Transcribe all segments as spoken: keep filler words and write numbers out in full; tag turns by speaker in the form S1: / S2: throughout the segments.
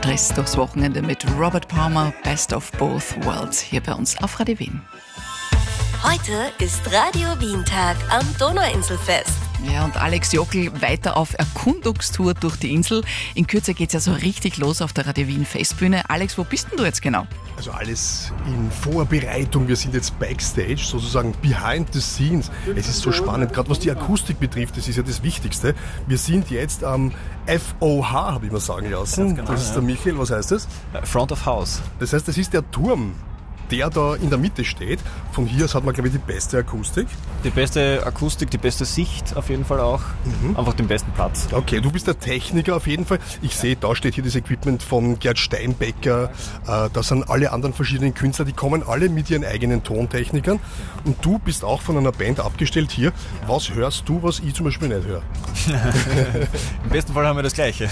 S1: Stress durchs Wochenende mit Robert Palmer, Best of Both Worlds, hier bei uns auf Radio Wien.
S2: Heute ist Radio Wien-Tag am Donauinselfest.
S1: Ja, und Alex Jokl weiter auf Erkundungstour durch die Insel. In Kürze geht's ja so richtig los auf der Radio Wien Festbühne. Alex, wo bist denn du jetzt genau?
S3: Also alles in Vorbereitung. Wir sind jetzt Backstage, sozusagen behind the scenes. Es ist so spannend, gerade was die Akustik betrifft, das ist ja das Wichtigste. Wir sind jetzt am F O H, habe ich mal sagen lassen.
S4: Genau,
S3: das ist der Michael, was heißt das?
S4: Front of House.
S3: Das heißt, das ist der Turm, der da in der Mitte steht. Von hier aus hat man, glaube ich, die beste Akustik.
S4: Die beste Akustik, die beste Sicht auf jeden Fall auch. Mhm. Einfach den besten Platz.
S3: Okay, du bist der Techniker auf jeden Fall. Ich sehe, da steht hier das Equipment von Gerd Steinbecker. Äh, da sind alle anderen verschiedenen Künstler, die kommen alle mit ihren eigenen Tontechnikern. Und du bist auch von einer Band abgestellt hier. Was hörst du, was ich zum Beispiel nicht höre?
S4: Im besten Fall haben wir das Gleiche.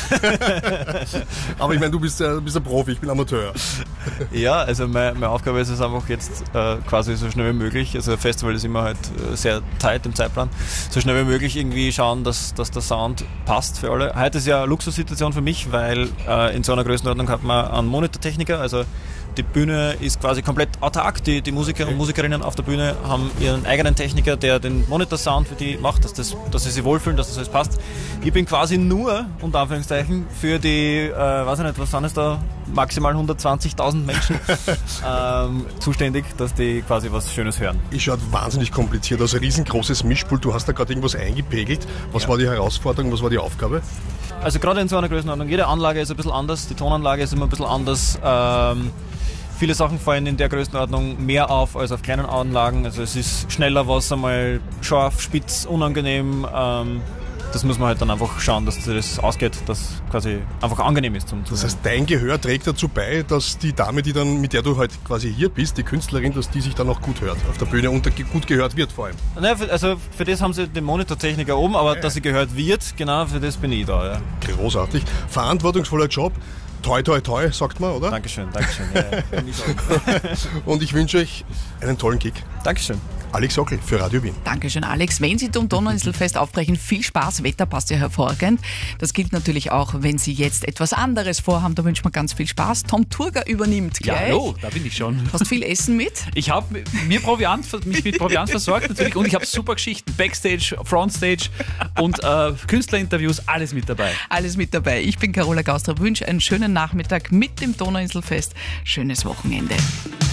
S3: Aber ich meine, du bist, äh, bist ein Profi, ich bin Amateur.
S4: Ja, also meine, meine Aufgabe ist es einfach jetzt äh, quasi so schnell wie möglich, also Festival ist immer halt äh, sehr tight im Zeitplan, so schnell wie möglich irgendwie schauen, dass, dass der Sound passt für alle. Heute ist ja eine Luxussituation für mich, weil äh, in so einer Größenordnung hat man einen Monitortechniker, also die Bühne ist quasi komplett autark. Die, die Musiker und Musikerinnen auf der Bühne haben ihren eigenen Techniker, der den Monitor-Sound für die macht, dass, das, dass sie sich wohlfühlen, dass das alles passt. Ich bin quasi nur, unter Anführungszeichen, für die, äh, weiß ich nicht, was sind es da, maximal hundertzwanzigtausend Menschen ähm, zuständig, dass die quasi was Schönes hören.
S3: Es schaut wahnsinnig kompliziert aus, ein riesengroßes Mischpult. Du hast da gerade irgendwas eingepegelt. Was ja. war die Herausforderung, was war die Aufgabe?
S4: Also gerade in so einer Größenordnung, jede Anlage ist ein bisschen anders, die Tonanlage ist immer ein bisschen anders. Ähm, Viele Sachen fallen in der Größenordnung mehr auf als auf kleinen Anlagen. Also es ist schneller was, einmal scharf, spitz, unangenehm. Ähm, das muss man halt dann einfach schauen, dass das ausgeht, dass quasi einfach angenehm ist zum Zuhören. Das heißt,
S3: dein Gehör trägt dazu bei, dass die Dame, die dann, mit der du halt quasi hier bist, die Künstlerin, dass die sich dann auch gut hört auf der Bühne und gut gehört wird vor allem.
S4: Naja, für, also für das haben sie den Monitortechniker oben, aber ja. dass sie gehört wird, genau für das bin ich da. Ja.
S3: Großartig. Verantwortungsvoller Job. Toi, toi, toi, sagt man, oder?
S4: Dankeschön, Dankeschön. Ja, ja.
S3: Und ich wünsche euch einen tollen Gig.
S4: Dankeschön.
S3: Alex Jokl für Radio Wien.
S1: Dankeschön, Alex. Wenn Sie zum Donauinselfest aufbrechen, viel Spaß. Wetter passt ja hervorragend. Das gilt natürlich auch, wenn Sie jetzt etwas anderes vorhaben. Da wünschen wir ganz viel Spaß. Tom Turger übernimmt gleich.
S5: Ja, hallo, da bin ich schon.
S1: Hast viel Essen mit?
S5: Ich habe mir Proviant, mich mit Proviant versorgt natürlich und ich habe super Geschichten. Backstage, Frontstage und äh, Künstlerinterviews, alles mit dabei.
S1: Alles mit dabei. Ich bin Carola Gaustra. Wünsche einen schönen Nachmittag mit dem Donauinselfest. Schönes Wochenende.